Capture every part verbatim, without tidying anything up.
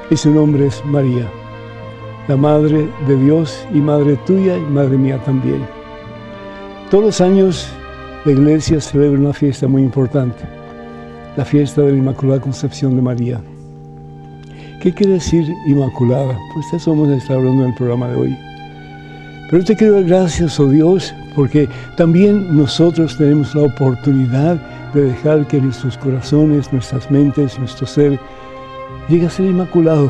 y su nombre es María, la Madre de Dios y Madre tuya y Madre mía también. Todos los años la Iglesia celebra una fiesta muy importante, la fiesta de la Inmaculada Concepción de María. ¿Qué quiere decir Inmaculada? Pues eso vamos a estar hablando en el programa de hoy. Pero te quiero dar gracias, oh Dios, porque también nosotros tenemos la oportunidad de dejar que nuestros corazones, nuestras mentes, nuestro ser llegue a ser inmaculado.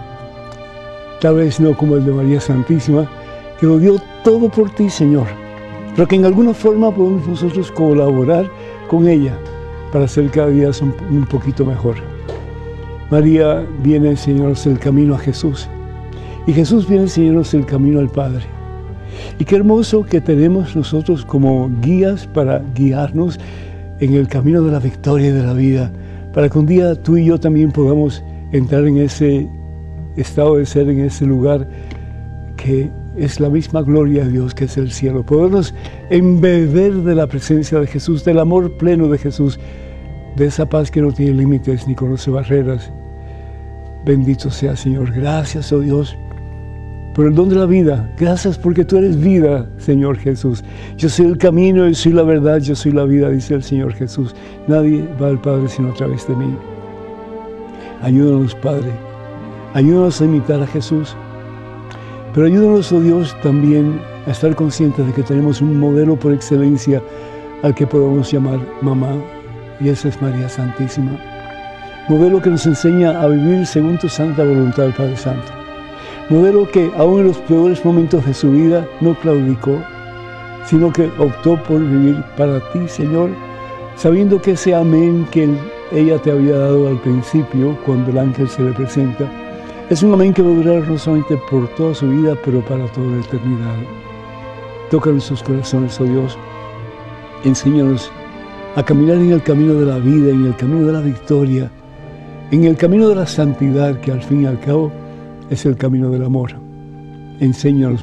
Tal vez no como el de María Santísima, que lo dio todo por ti, Señor, pero que en alguna forma podemos nosotros colaborar con ella para hacer cada día un, un poquito mejor. María viene a enseñarnos el camino a Jesús, y Jesús viene a enseñarnos el camino al Padre. Y qué hermoso que tenemos nosotros como guías para guiarnos en el camino de la victoria y de la vida, para que un día tú y yo también podamos entrar en ese estado de ser, en ese lugar que es la misma gloria de Dios, que es el cielo. Podernos embeber de la presencia de Jesús, del amor pleno de Jesús, de esa paz que no tiene límites ni conoce barreras. Bendito sea, Señor. Gracias, oh Dios, por el don de la vida. Gracias porque tú eres vida, Señor Jesús. Yo soy el camino, yo soy la verdad, yo soy la vida, dice el Señor Jesús. Nadie va al Padre sino a través de mí. Ayúdanos, Padre. Ayúdanos a imitar a Jesús. Pero ayúdanos, oh Dios, también a estar conscientes de que tenemos un modelo por excelencia al que podemos llamar mamá, y esa es María Santísima. Modelo que nos enseña a vivir según tu santa voluntad, Padre Santo. Modelo que aún en los peores momentos de su vida no claudicó, sino que optó por vivir para ti, Señor, sabiendo que ese amén que ella te había dado al principio, cuando el ángel se le presenta, es un amén que va a durar no solamente por toda su vida, pero para toda la eternidad. Toca nuestros corazones, oh Dios. Enséñanos a caminar en el camino de la vida, en el camino de la victoria, en el camino de la santidad, que al fin y al cabo es el camino del amor. Enséñanos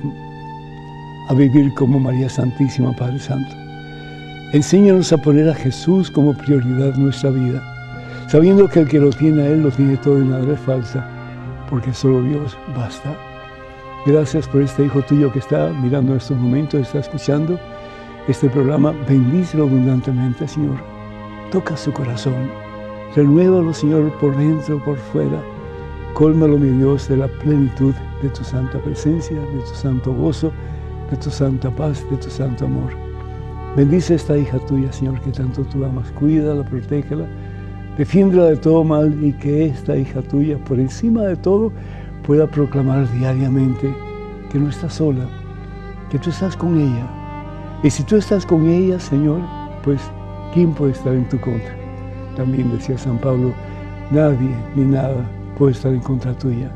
a vivir como María Santísima, Padre Santo. Enséñanos a poner a Jesús como prioridad en nuestra vida, sabiendo que el que lo tiene a Él lo tiene todo y nada le falta, porque solo Dios basta. Gracias por este hijo tuyo que está mirando en estos momentos, está escuchando este programa. Bendícelo abundantemente, Señor. Toca su corazón. Renuévalo, Señor, por dentro, por fuera. Cólmalo, mi Dios, de la plenitud de tu santa presencia, de tu santo gozo, de tu santa paz, de tu santo amor. Bendice a esta hija tuya, Señor, que tanto tú amas. Cuídala, protégela, defiéndela de todo mal, y que esta hija tuya, por encima de todo, pueda proclamar diariamente que no estás sola, que tú estás con ella. Y si tú estás con ella, Señor, pues, ¿quién puede estar en tu contra? También decía San Pablo, nadie ni nada puede estar en contra tuya.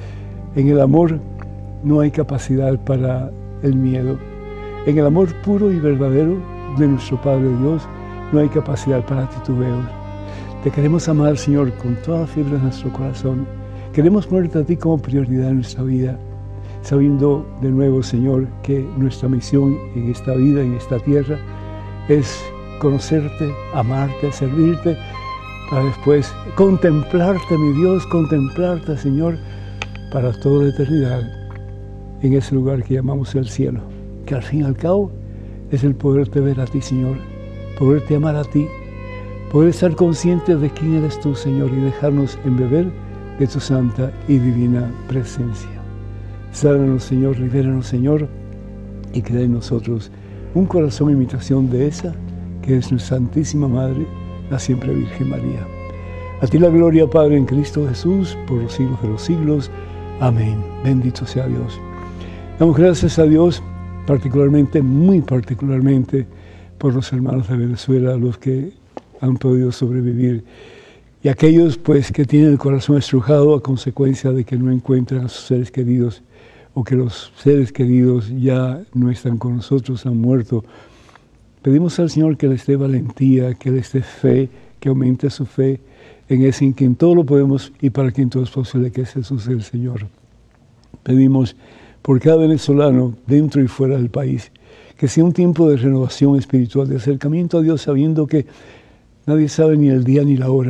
En el amor no hay capacidad para el miedo. En el amor puro y verdadero de nuestro Padre Dios no hay capacidad para titubeos. Te queremos amar, Señor, con toda la fiebre de nuestro corazón. Queremos ponerte a ti como prioridad en nuestra vida, sabiendo de nuevo, Señor, que nuestra misión en esta vida, en esta tierra, es conocerte, amarte, servirte, para después contemplarte, mi Dios, contemplarte, Señor, para toda la eternidad, en ese lugar que llamamos el cielo, que al fin y al cabo es el poderte ver a ti, Señor, poderte amar a ti, poder estar conscientes de quién eres tú, Señor, y dejarnos embeber de tu santa y divina presencia. Sánanos, Señor, libéranos, Señor, y crea en nosotros un corazón imitación de esa que es nuestra Santísima Madre, la siempre Virgen María. A ti la gloria, Padre, en Cristo Jesús, por los siglos de los siglos. Amén. Bendito sea Dios. Damos gracias a Dios, particularmente, muy particularmente, por los hermanos de Venezuela, los que han podido sobrevivir, y aquellos, pues, que tienen el corazón estrujado a consecuencia de que no encuentran a sus seres queridos, o que los seres queridos ya no están con nosotros, han muerto. Pedimos al Señor que les dé valentía, que les dé fe, que aumente su fe en ese en quien todo lo podemos y para quien todo es posible, que es Jesús el Señor. Pedimos por cada venezolano, dentro y fuera del país, que sea un tiempo de renovación espiritual, de acercamiento a Dios, sabiendo que nadie sabe ni el día ni la hora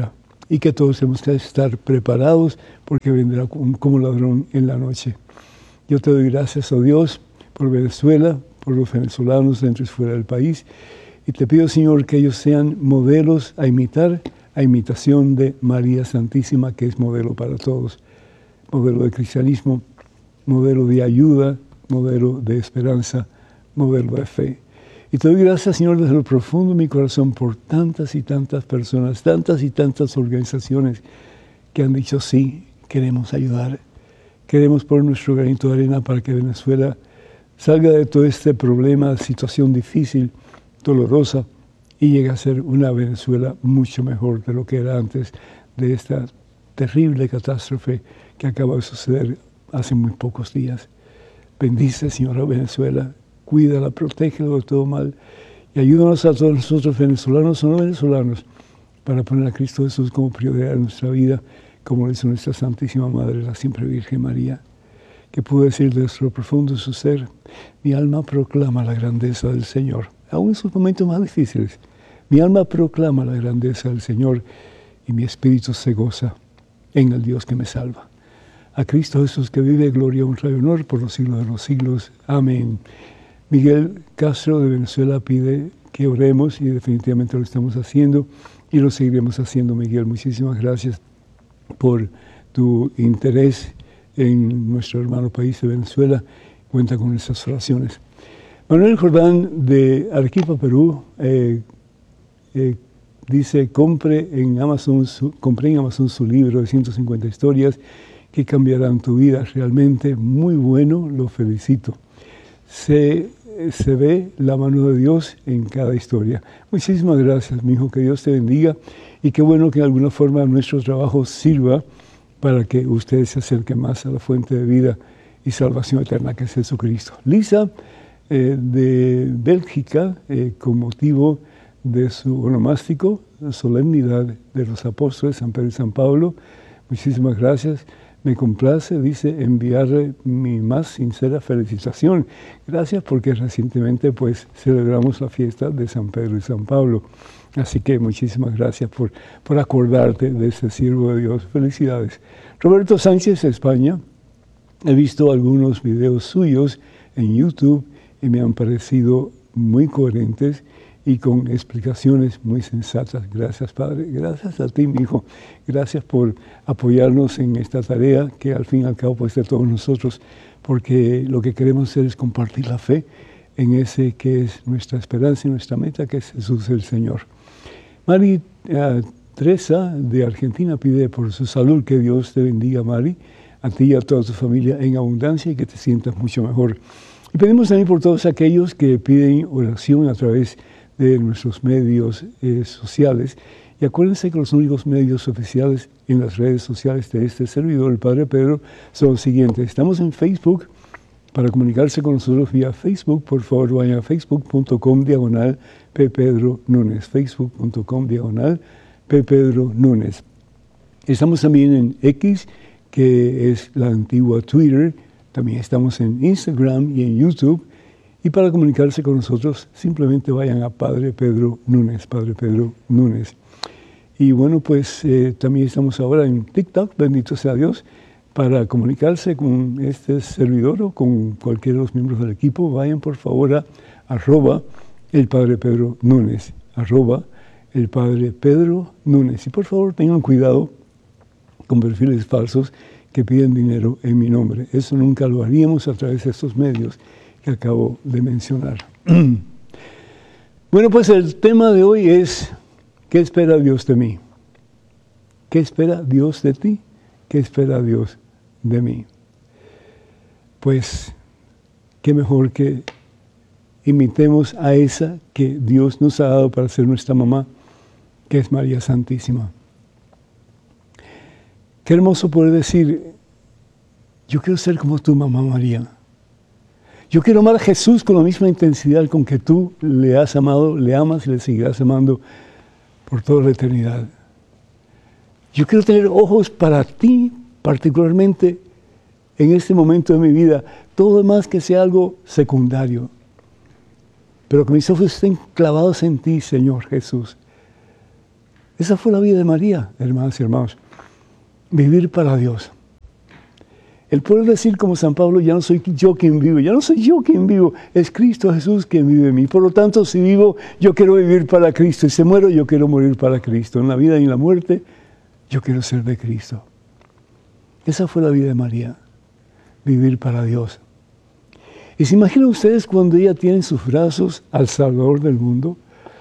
y que todos tenemos que estar preparados porque vendrá como ladrón en la noche. Yo te doy gracias, oh Dios, por Venezuela, por los venezolanos dentro y fuera del país, y te pido, Señor, que ellos sean modelos a imitar, a imitación de María Santísima, que es modelo para todos, modelo de cristianismo, modelo de ayuda, modelo de esperanza, modelo de fe. Y te doy gracias, Señor, desde lo profundo de mi corazón por tantas y tantas personas, tantas y tantas organizaciones que han dicho sí, queremos ayudar, queremos poner nuestro granito de arena para que Venezuela salga de todo este problema, situación difícil, dolorosa, y llegue a ser una Venezuela mucho mejor de lo que era antes de esta terrible catástrofe que acaba de suceder hace muy pocos días. Bendice, Señor, a Venezuela, cuídala, protégela de todo mal, y ayúdanos a todos nosotros, venezolanos o no venezolanos, para poner a Cristo Jesús como prioridad en nuestra vida, como lo hizo nuestra Santísima Madre, la siempre Virgen María, que pudo decir desde lo profundo de su ser: mi alma proclama la grandeza del Señor. Aún en sus momentos más difíciles, mi alma proclama la grandeza del Señor y mi espíritu se goza en el Dios que me salva. A Cristo Jesús que vive, gloria, honra y honor por los siglos de los siglos. Amén. Miguel Castro de Venezuela pide que oremos y definitivamente lo estamos haciendo y lo seguiremos haciendo, Miguel. Muchísimas gracias por tu interés en nuestro hermano país de Venezuela. Cuenta con nuestras oraciones. Manuel Jordán de Arequipa, Perú, eh, eh, dice: compre en Amazon su, compré en Amazon su libro de ciento cincuenta historias que cambiarán tu vida. Realmente muy bueno, lo felicito. Se, se ve la mano de Dios en cada historia. Muchísimas gracias, mi hijo, que Dios te bendiga, y qué bueno que de alguna forma nuestro trabajo sirva para que usted se acerque más a la fuente de vida y salvación eterna que es Jesucristo. Lisa, eh, de Bélgica, eh, con motivo de su onomástico, la solemnidad de los apóstoles San Pedro y San Pablo, muchísimas gracias. Me complace, dice, enviarle mi más sincera felicitación. Gracias, porque recientemente pues celebramos la fiesta de San Pedro y San Pablo. Así que muchísimas gracias por, por acordarte de ese siervo de Dios. Felicidades. Roberto Sánchez, España. He visto algunos videos suyos en YouTube y me han parecido muy coherentes y con explicaciones muy sensatas. Gracias, Padre. Gracias a ti, mi hijo. Gracias por apoyarnos en esta tarea que al fin y al cabo pues de todos nosotros, porque lo que queremos hacer es compartir la fe en ese que es nuestra esperanza y nuestra meta, que es Jesús el Señor. Mari uh, Teresa de Argentina pide por su salud. Que Dios te bendiga, Mari, a ti y a toda tu familia en abundancia, y que te sientas mucho mejor. Y pedimos también por todos aquellos que piden oración a través de nuestros medios eh, sociales. Y acuérdense que los únicos medios oficiales en las redes sociales de este servidor, el Padre Pedro, son los siguientes. Estamos en Facebook. Para comunicarse con nosotros vía Facebook, por favor vayan a facebook punto com diagonal P. Pedro Núñez. facebook punto com diagonal P. Pedro Núñez. Estamos también en X, que es la antigua Twitter. También estamos en Instagram y en YouTube. Y para comunicarse con nosotros, simplemente vayan a Padre Pedro Núñez, Padre Pedro Núñez. Y bueno, pues eh, también estamos ahora en TikTok, bendito sea Dios. Para comunicarse con este servidor o con cualquiera de los miembros del equipo, vayan por favor a arroba el Padre Pedro Núñez, arroba el Padre Pedro Núñez. Y por favor tengan cuidado con perfiles falsos que piden dinero en mi nombre. Eso nunca lo haríamos a través de estos medios que acabo de mencionar. Bueno, pues el tema de hoy es: ¿qué espera Dios de mí? ¿Qué espera Dios de ti? ¿Qué espera Dios de mí? Pues, qué mejor que imitemos a esa que Dios nos ha dado para ser nuestra mamá, que es María Santísima. Qué hermoso poder decir: yo quiero ser como tu mamá María. Yo quiero amar a Jesús con la misma intensidad con que tú le has amado, le amas y le seguirás amando por toda la eternidad. Yo quiero tener ojos para ti, particularmente en este momento de mi vida. Todo demás que sea algo secundario. Pero que mis ojos estén clavados en ti, Señor Jesús. Esa fue la vida de María, hermanas y hermanos. Vivir para Dios. El poder decir como San Pablo, ya no soy yo quien vivo, ya no soy yo quien vivo, es Cristo Jesús quien vive en mí. Por lo tanto, si vivo, yo quiero vivir para Cristo. Y si muero, yo quiero morir para Cristo. En la vida y en la muerte, yo quiero ser de Cristo. Esa fue la vida de María, vivir para Dios. Y se imaginan ustedes cuando ella tiene en sus brazos al Salvador del mundo,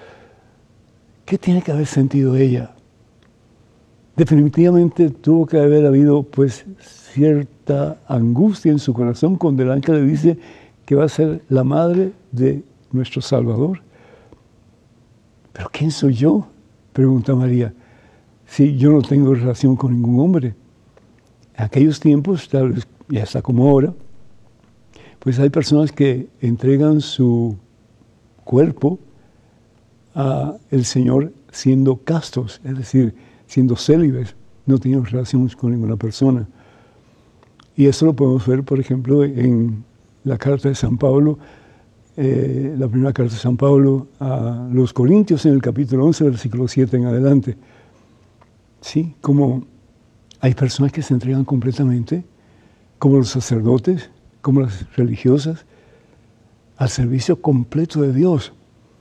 ¿qué tiene que haber sentido ella? Definitivamente tuvo que haber habido pues cierta angustia en su corazón cuando el ángel le dice que va a ser la madre de nuestro Salvador. ¿Pero quién soy yo?, pregunta María. Si yo no tengo relación con ningún hombre. En aquellos tiempos, tal vez ya está como ahora, pues hay personas que entregan su cuerpo al Señor siendo castos, es decir, siendo célibes, no teniendo relaciones con ninguna persona. Y eso lo podemos ver, por ejemplo, en la carta de San Pablo, eh, la primera carta de San Pablo a los Corintios, en el capítulo once, versículo siete en adelante. Sí, como hay personas que se entregan completamente, como los sacerdotes, como las religiosas, al servicio completo de Dios.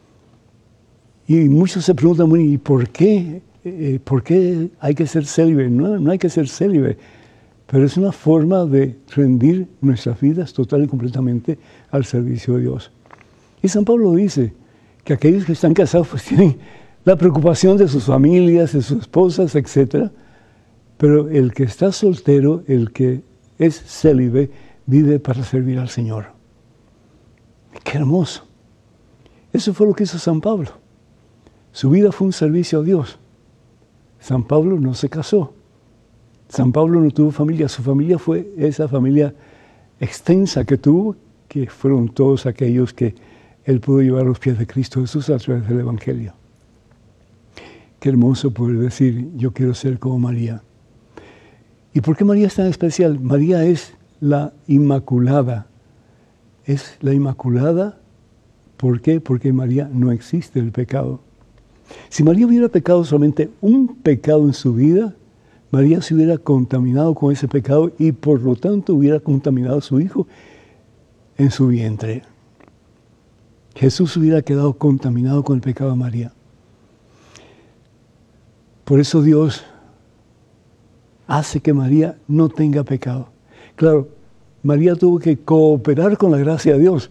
Y muchos se preguntan, bueno, ¿y por qué? Eh, ¿Por qué hay que ser célibe? No, no hay que ser célibe, pero es una forma de rendir nuestras vidas total y completamente al servicio de Dios. Y San Pablo dice que aquellos que están casados pues tienen la preocupación de sus familias, de sus esposas, etcétera, pero el que está soltero, el que es célibe, vive para servir al Señor. ¡Qué hermoso! Eso fue lo que hizo San Pablo. Su vida fue un servicio a Dios. San Pablo no se casó. San Pablo no tuvo familia. Su familia fue esa familia extensa que tuvo, que fueron todos aquellos que él pudo llevar a los pies de Cristo Jesús a través del Evangelio. Qué hermoso poder decir, yo quiero ser como María. ¿Y por qué María es tan especial? María es la Inmaculada. Es la Inmaculada, ¿por qué? Porque en María no existe el pecado. Si María hubiera pecado solamente un pecado en su vida, María se hubiera contaminado con ese pecado y por lo tanto hubiera contaminado a su hijo en su vientre. Jesús hubiera quedado contaminado con el pecado de María. Por eso Dios hace que María no tenga pecado. Claro, María tuvo que cooperar con la gracia de Dios,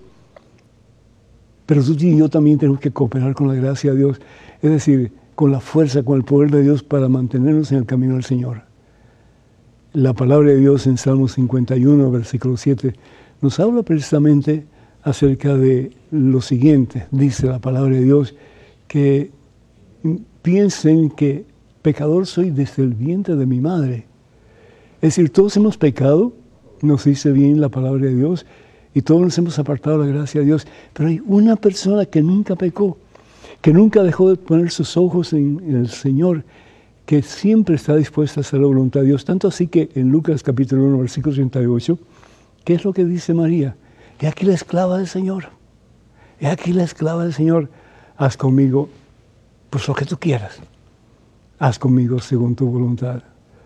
pero tú y yo también tenemos que cooperar con la gracia de Dios, es decir, con la fuerza, con el poder de Dios para mantenernos en el camino del Señor. La palabra de Dios en Salmo cincuenta y uno, versículo siete, nos habla precisamente acerca de lo siguiente. Dice la palabra de Dios que piensen que pecador soy desde el vientre de mi madre. Es decir, todos hemos pecado, nos dice bien la palabra de Dios, y todos nos hemos apartado de la gracia de Dios, pero hay una persona que nunca pecó, que nunca dejó de poner sus ojos en, en el Señor, que siempre está dispuesta a hacer la voluntad de Dios. Tanto así que en Lucas capítulo uno, versículo treinta y ocho, ¿qué es lo que dice María? He aquí la esclava del Señor, he aquí la esclava del Señor, haz conmigo pues lo que tú quieras, haz conmigo según tu voluntad.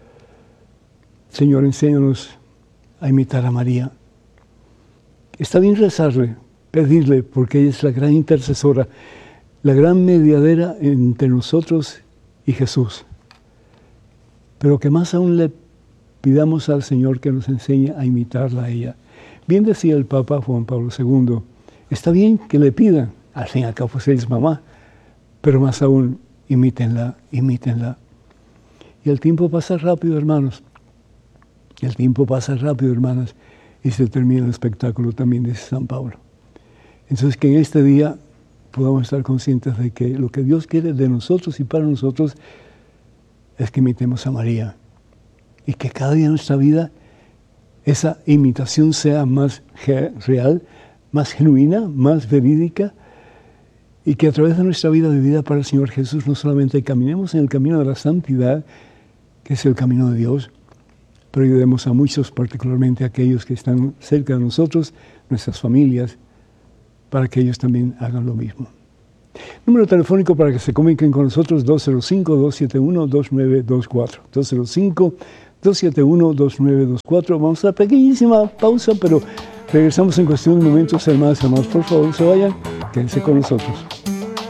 Señor, enséñanos a imitar a María. Está bien rezarle, pedirle, porque ella es la gran intercesora, la gran mediadera entre nosotros y Jesús. Pero que más aún le pidamos al Señor que nos enseñe a imitarla a ella. Bien decía el Papa Juan Pablo segundo, está bien que le pidan, al fin y al cabo pues ella es mamá, pero más aún imítenla, imítenla. Y el tiempo pasa rápido, hermanos. El tiempo pasa rápido, hermanas, y se termina el espectáculo también, dice San Pablo. Entonces, que en este día podamos estar conscientes de que lo que Dios quiere de nosotros y para nosotros es que imitemos a María. Y que cada día en nuestra vida esa imitación sea más real, más genuina, más verídica, y que a través de nuestra vida vivida para el Señor Jesús no solamente caminemos en el camino de la santidad, que es el camino de Dios, pero ayudemos a muchos, particularmente a aquellos que están cerca de nosotros, nuestras familias, para que ellos también hagan lo mismo. Número telefónico para que se comuniquen con nosotros, dos cero cinco, dos siete uno, dos nueve dos cuatro. dos cero cinco, dos siete uno, dos nueve dos cuatro. Vamos a una pequeñísima pausa, pero regresamos en cuestión de momentos. Hermanas y hermanos, por favor, no se vayan, quédense con nosotros.